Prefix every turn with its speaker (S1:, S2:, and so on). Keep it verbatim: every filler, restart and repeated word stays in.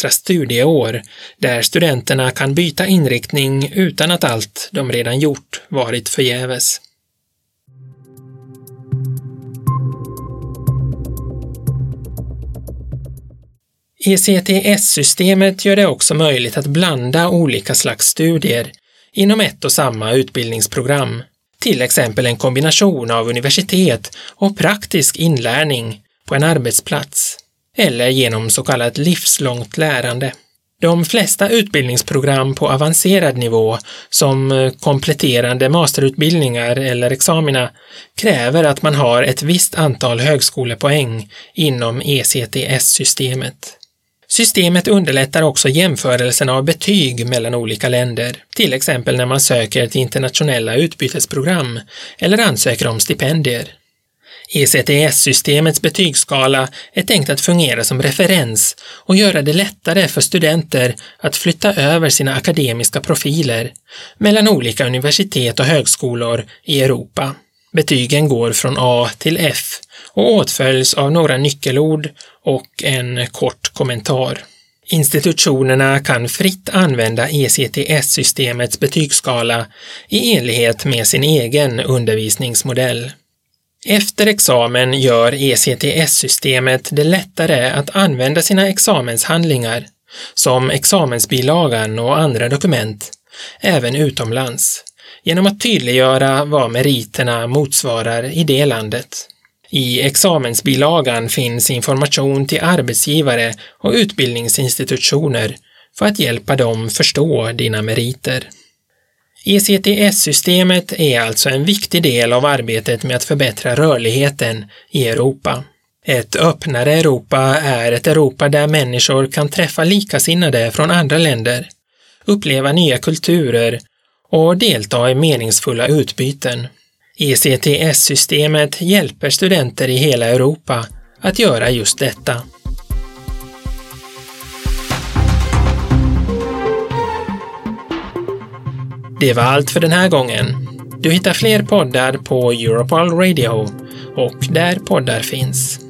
S1: extra studieår där studenterna kan byta inriktning utan att allt de redan gjort varit förgäves. E C T S-systemet gör det också möjligt att blanda olika slags studier inom ett och samma utbildningsprogram. Till exempel en kombination av universitet och praktisk inlärning på en arbetsplats, eller genom så kallat livslångt lärande. De flesta utbildningsprogram på avancerad nivå, som kompletterande masterutbildningar eller examina, kräver att man har ett visst antal högskolepoäng inom E C T S-systemet. Systemet underlättar också jämförelsen av betyg mellan olika länder, till exempel när man söker till internationella utbytesprogram eller ansöker om stipendier. E C T S-systemets betygsskala är tänkt att fungera som referens och göra det lättare för studenter att flytta över sina akademiska profiler mellan olika universitet och högskolor i Europa. Betygen går från A till F och åtföljs av några nyckelord och en kort kommentar. Institutionerna kan fritt använda E C T S-systemets betygsskala i enlighet med sin egen undervisningsmodell. Efter examen gör E C T S-systemet det lättare att använda sina examenshandlingar, som examensbilagan och andra dokument, även utomlands, genom att tydliggöra vad meriterna motsvarar i det landet. I examensbilagan finns information till arbetsgivare och utbildningsinstitutioner för att hjälpa dem förstå dina meriter. E C T S-systemet är alltså en viktig del av arbetet med att förbättra rörligheten i Europa. Ett öppnare Europa är ett Europa där människor kan träffa likasinnade från andra länder, uppleva nya kulturer och delta i meningsfulla utbyten. E C T S-systemet hjälper studenter i hela Europa att göra just detta. Det var allt för den här gången. Du hittar fler poddar på Europol Radio och där poddar finns.